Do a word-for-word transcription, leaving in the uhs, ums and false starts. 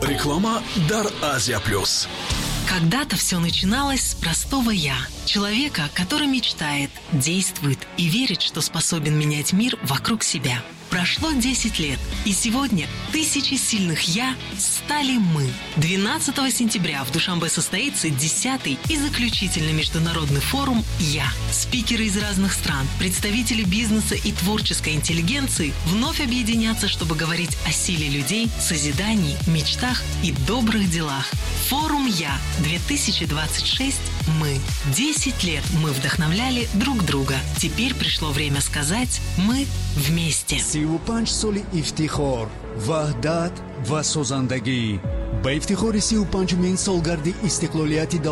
Реклама Дар Азия Плюс. Когда-то все начиналось с простого «я». Человека, который мечтает, действует и верит, что способен менять мир вокруг себя. Прошло десять лет, и сегодня тысячи сильных «я» стали мы. двенадцатого сентября в Душанбе состоится десятый и заключительный международный форум «Я». Спикеры из разных стран, представители бизнеса и творческой интеллигенции вновь объединятся, чтобы говорить о силе людей, созидании, мечтах и добрых делах. Форум «Я» две тысячи двадцать шесть «Мы». десять лет мы вдохновляли друг друга. Теперь пришло время сказать «Мы вместе». سی و پنج سال افتخار، وحدت و سازندگی. با افتخار سی و پنجمین سالگرد استقلالیت